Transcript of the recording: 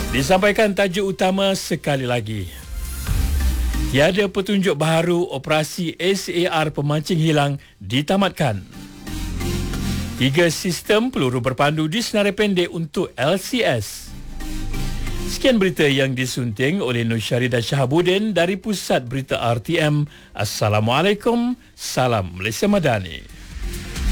Disampaikan tajuk utama sekali lagi. Tiada petunjuk baharu operasi SAR pemancing hilang ditamatkan. 3 sistem peluru berpandu di senarai pendek untuk LCS. Sekian berita yang disunting oleh Nur Syahri dan Shahabuddin dari Pusat Berita RTM. Assalamualaikum, salam Malaysia Madani.